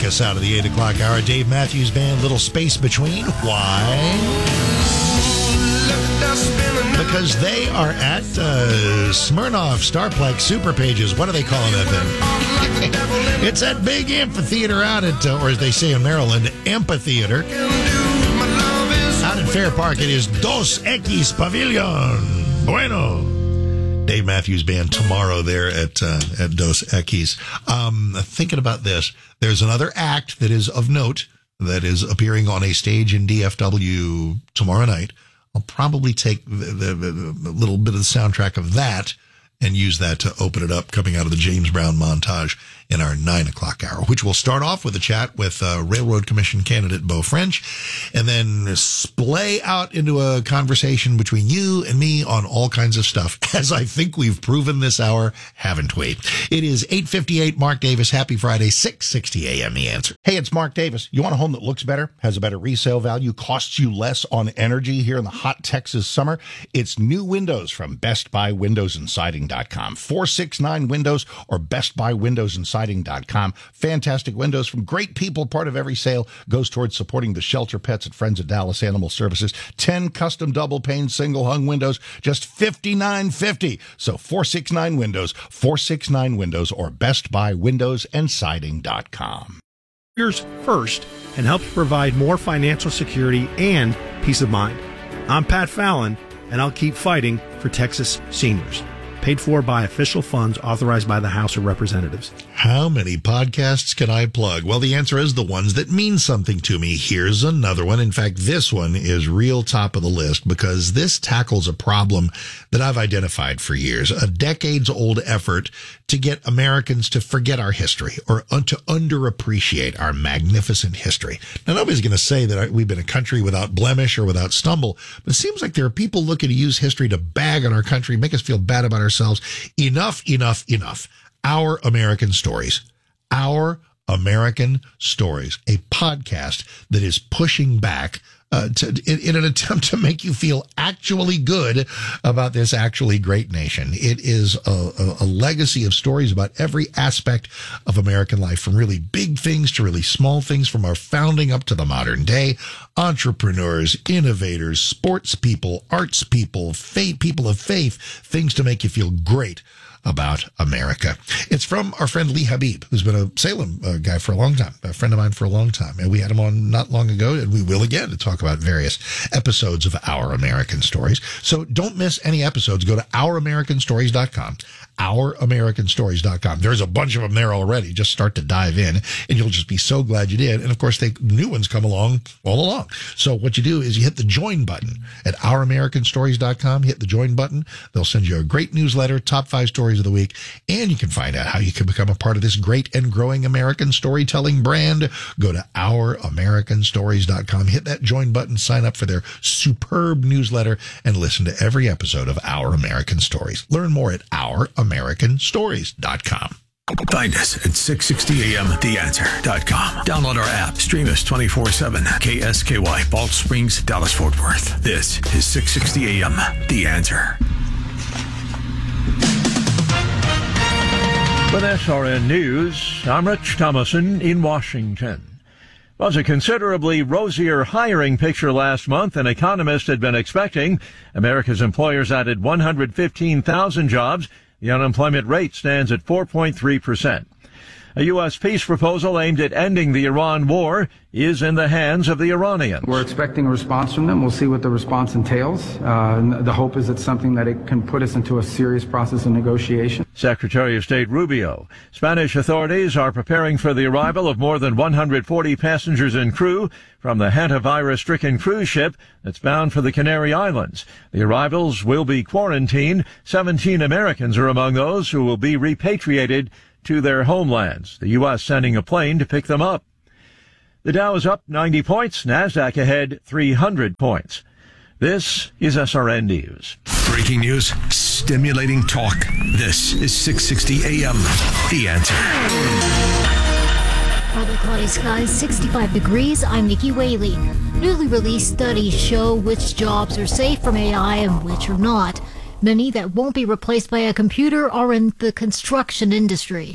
us out of the 8 o'clock hour. Dave Matthews Band, Little Space Between. Why? Because they are at Smirnoff Starplex Super Pages. What are they calling that thing? It's that big amphitheater out at, or as they say in Maryland, amphitheater. Out in Fair Park, it is Dos Equis Pavilion. Bueno. Dave Matthews Band tomorrow there at Dos Equis. Thinking about this, there's another act that is of note that is appearing on a stage in DFW tomorrow night. I'll probably take the little bit of the soundtrack of that and use that to open it up coming out of the James Brown montage in our 9 o'clock hour, which will start off with a chat with Railroad Commission candidate Beau French, and then splay out into a conversation between you and me on all kinds of stuff, as I think we've proven this hour, haven't we? It is 8:58. Mark Davis, happy Friday, 6:60 a.m. The Answer. Hey, it's Mark Davis. You want a home that looks better, has a better resale value, costs you less on energy here in the hot Texas summer? It's new windows from Best Buy Windows and Siding.com. 469 Windows or Best Buy Windows and Siding.com. Fantastic windows from great people. Part of every sale goes towards supporting the shelter pets at Friends of Dallas Animal Services. 10 custom double pane single hung windows, just $59.50. So 469 Windows, 469 Windows or Best Buy Windows and Siding.com. Yours first and helps provide more financial security and peace of mind. I'm Pat Fallon, and I'll keep fighting for Texas seniors. Paid for by official funds authorized by the House of Representatives. How many podcasts can I plug? Well, the answer is the ones that mean something to me. Here's another one. In fact, this one is real top of the list because this tackles a problem that I've identified for years, a decades-old effort to get Americans to forget our history or to underappreciate our magnificent history. Now, nobody's going to say that we've been a country without blemish or without stumble, but it seems like there are people looking to use history to bag on our country, make us feel bad about ourselves. Enough, enough, enough. Our American Stories. Our American Stories. A podcast that is pushing back in an attempt to make you feel actually good about this actually great nation. It is a legacy of stories about every aspect of American life, from really big things to really small things, from our founding up to the modern day. Entrepreneurs, innovators, sports people, arts people, people of faith, things to make you feel great about America. It's from our friend Lee Habib, who's been a Salem guy for a long time, a friend of mine for a long time. And we had him on not long ago, and we will again to talk about various episodes of Our American Stories. So don't miss any episodes. Go to OurAmericanStories.com. OurAmericanStories.com. There's a bunch of them there already. Just start to dive in, and you'll just be so glad you did. And of course, new ones come along all along. So what you do is you hit the join button at OurAmericanStories.com. Hit the join button. They'll send you a great newsletter, top 5 stories of the week, and you can find out how you can become a part of this great and growing American storytelling brand. Go to OurAmericanStories.com. Hit that join button, sign up for their superb newsletter, and listen to every episode of Our American Stories. Learn more at OurAmericanStories.com. Find us at 660amtheanswer.com. Download our app. Stream us 24/7. KSKY, Balch Springs, Dallas, Fort Worth. This is 660 AM, The Answer. With SRN News, I'm Rich Thomason in Washington. It was a considerably rosier hiring picture last month than economists had been expecting. America's employers added 115,000 jobs. The unemployment rate stands at 4.3%. A U.S. peace proposal aimed at ending the Iran war is in the hands of the Iranians. We're expecting a response from them. We'll see what the response entails. The hope is it's something that it can put us into a serious process of negotiation. Secretary of State Rubio. Spanish authorities are preparing for the arrival of more than 140 passengers and crew from the hantavirus-stricken cruise ship that's bound for the Canary Islands. The arrivals will be quarantined. 17 Americans are among those who will be repatriated to their homelands, the U.S. sending a plane to pick them up. The Dow is up 90 points, NASDAQ ahead 300 points. This is SRN News. Breaking news, stimulating talk. This is 660 AM, The Answer. Partly cloudy skies, 65 degrees. I'm Nikki Whaley. Newly released studies show which jobs are safe from AI and which are not. Many that won't be replaced by a computer are in the construction industry.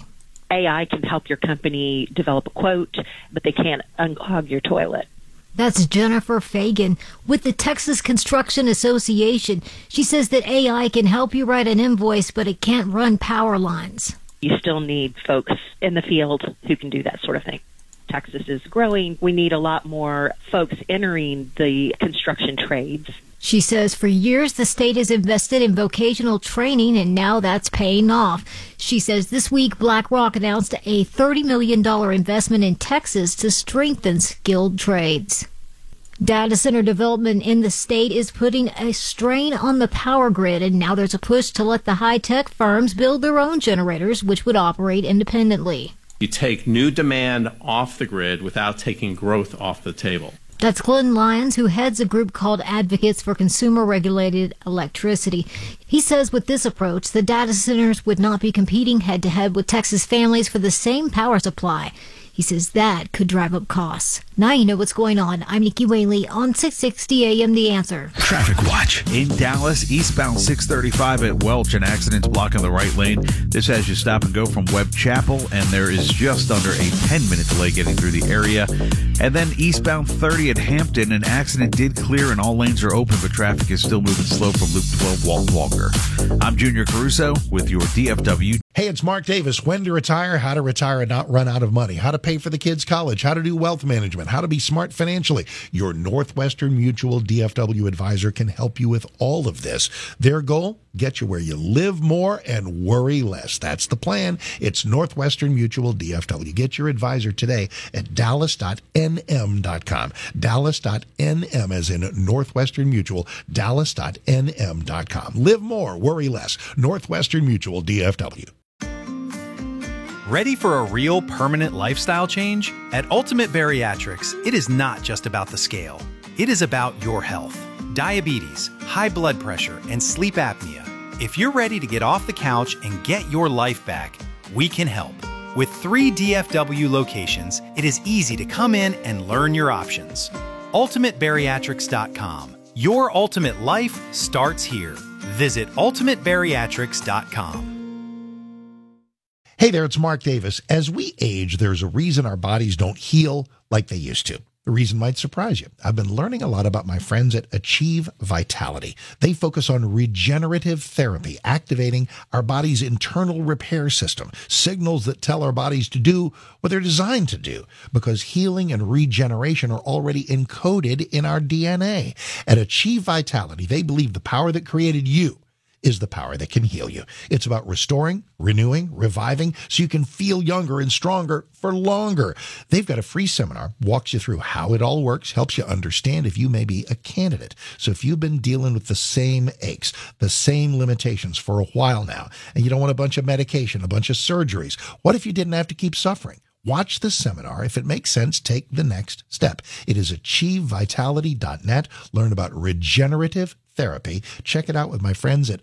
AI can help your company develop a quote, but they can't unclog your toilet. That's Jennifer Fagan with the Texas Construction Association. She says that AI can help you write an invoice, but it can't run power lines. You still need folks in the field who can do that sort of thing. Texas is growing. We need a lot more folks entering the construction trades. She says for years the state has invested in vocational training, and now that's paying off. She says this week BlackRock announced a $30 million investment in Texas to strengthen skilled trades. Data center development in the state is putting a strain on the power grid, and now there's a push to let the high-tech firms build their own generators, which would operate independently. You take new demand off the grid without taking growth off the table. That's Clinton Lyons, who heads a group called Advocates for Consumer-Regulated Electricity. He says with this approach, the data centers would not be competing head-to-head with Texas families for the same power supply. He says that could drive up costs. Now you know what's going on. I'm Nikki Whaley on 660 AM The Answer. Traffic Watch. In Dallas, eastbound 635 at Welch, an accident's blocking the right lane. This has you stop and go from Webb Chapel, and there is just under a 10-minute delay getting through the area. And then eastbound 30 at Hampton, an accident did clear and all lanes are open, but traffic is still moving slow from Loop 12 Walton Walker. I'm Junior Caruso with your DFW. Hey, it's Mark Davis. When to retire, how to retire and not run out of money, how to pay for the kids' college, how to do wealth management, how to be smart financially. Your Northwestern Mutual DFW advisor can help you with all of this. Their goal? Get you where you live more and worry less. That's the plan. It's Northwestern Mutual DFW. Get your advisor today at dallas.nm.com. Dallas.nm as in Northwestern Mutual, dallas.nm.com. Live more, worry less. Northwestern Mutual DFW. Ready for a real permanent lifestyle change? At Ultimate Bariatrics, it is not just about the scale. It is about your health. Diabetes, high blood pressure, and sleep apnea. If you're ready to get off the couch and get your life back, we can help. With 3 DFW locations, it is easy to come in and learn your options. UltimateBariatrics.com. Your ultimate life starts here. Visit UltimateBariatrics.com. Hey there, it's Mark Davis. As we age, there's a reason our bodies don't heal like they used to. The reason might surprise you. I've been learning a lot about my friends at Achieve Vitality. They focus on regenerative therapy, activating our body's internal repair system, signals that tell our bodies to do what they're designed to do, because healing and regeneration are already encoded in our DNA. At Achieve Vitality, they believe the power that created you is the power that can heal you. It's about restoring, renewing, reviving, so you can feel younger and stronger for longer. They've got a free seminar, walks you through how it all works, helps you understand if you may be a candidate. So if you've been dealing with the same aches, the same limitations for a while now, and you don't want a bunch of medication, a bunch of surgeries, what if you didn't have to keep suffering? Watch the seminar. If it makes sense, take the next step. It is achievevitality.net. Learn about regenerative therapy. Check it out with my friends at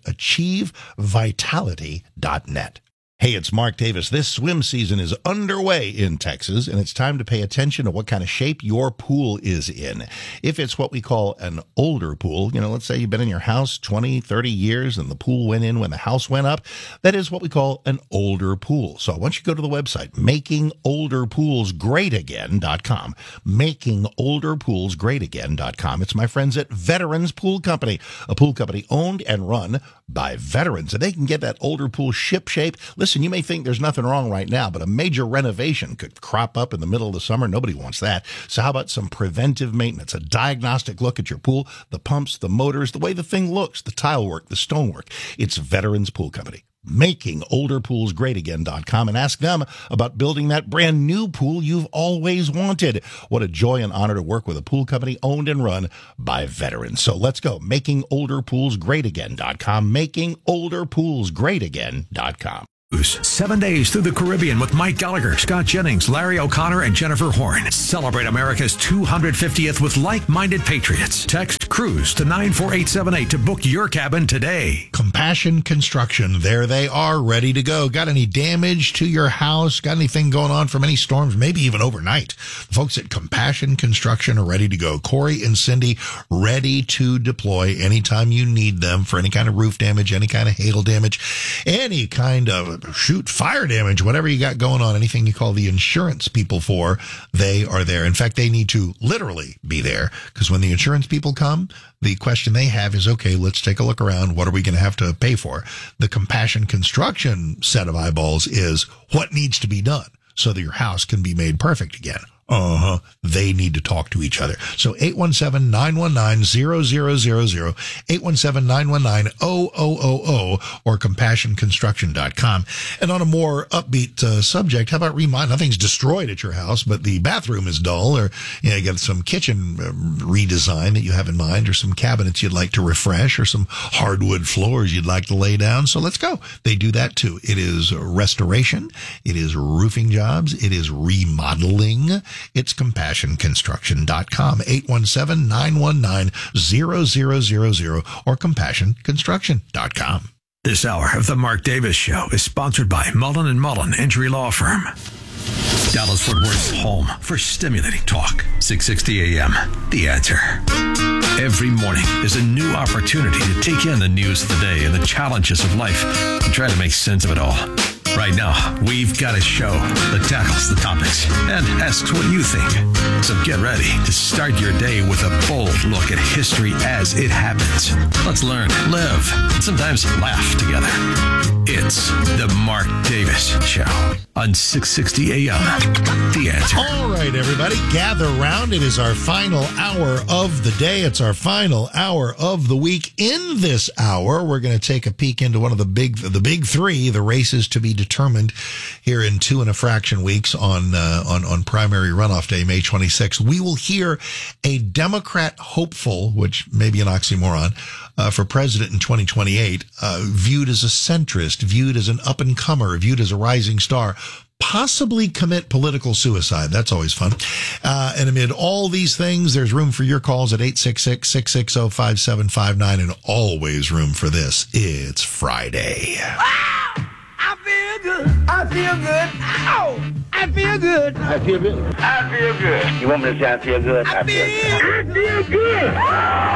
achievevitality.net. Hey, it's Mark Davis. This swim season is underway in Texas, and it's time to pay attention to what kind of shape your pool is in. If it's what we call an older pool, let's say you've been in your house 20, 30 years and the pool went in when the house went up, that is what we call an older pool. So I want you to go to the website, makingolderpoolsgreatagain.com, makingolderpoolsgreatagain.com. It's my friends at Veterans Pool Company, a pool company owned and run by veterans, and they can get that older pool ship-shape. Listen, you may think there's nothing wrong right now, but a major renovation could crop up in the middle of the summer. Nobody wants that. So how about some preventive maintenance, a diagnostic look at your pool, the pumps, the motors, the way the thing looks, the tile work, the stonework. It's Veterans Pool Company. MakingOlderPoolsGreatAgain.com, and ask them about building that brand new pool you've always wanted. What a joy and honor to work with a pool company owned and run by veterans. So let's go. MakingOlderPoolsGreatAgain.com, MakingOlderPoolsGreatAgain.com. 7 days through the Caribbean with Mike Gallagher, Scott Jennings, Larry O'Connor, and Jennifer Horn. Celebrate America's 250th with like-minded patriots. Text Cruise to 94878 to book your cabin today. Compassion Construction. There they are, ready to go. Got any damage to your house? Got anything going on from any storms? Maybe even overnight. The folks at Compassion Construction are ready to go. Corey and Cindy ready to deploy anytime you need them for any kind of roof damage, any kind of hail damage, any kind of fire damage, whatever you got going on, anything you call the insurance people for, they are there. In fact, they need to literally be there, because when the insurance people come, the question they have is, okay, let's take a look around. What are we going to have to pay for? The Compassion Construction set of eyeballs is what needs to be done so that your house can be made perfect again. They need to talk to each other. So 817-919-0000, 817-919-0000, or CompassionConstruction.com. And on a more upbeat subject, how about nothing's destroyed at your house, but the bathroom is dull, or you got some kitchen redesign that you have in mind, or some cabinets you'd like to refresh, or some hardwood floors you'd like to lay down. So let's go. They do that too. It is restoration. It is roofing jobs. It is remodeling. It's CompassionConstruction.com, 817-919-0000, or CompassionConstruction.com. This hour of the Mark Davis Show is sponsored by Mullen & Mullen Injury Law Firm. Dallas-Fort Worth's home for stimulating talk. 660 AM, The Answer. Every morning is a new opportunity to take in the news of the day and the challenges of life and try to make sense of it all. Right now, we've got a show that tackles the topics and asks what you think. So get ready to start your day with a bold look at history as it happens. Let's learn, live, and sometimes laugh together. It's the Mark Davis Show on 660 AM. The Answer. All right, everybody, gather around. It is our final hour of the day. It's our final hour of the week. In this hour, we're going to take a peek into one of the big three, the races to be determined here in 2 1/2 weeks on primary runoff day, May 26th. We will hear a Democrat hopeful, which may be an oxymoron, for president in 2028, viewed as a centrist, viewed as an up-and-comer, viewed as a rising star, possibly commit political suicide. That's always fun. And amid all these things, there's room for your calls at 866-660-5759, and always room for this. It's Friday. Wow! I feel good. I feel good. Ow! I feel good. I feel good. I feel good. You want me to say I feel good? I feel good.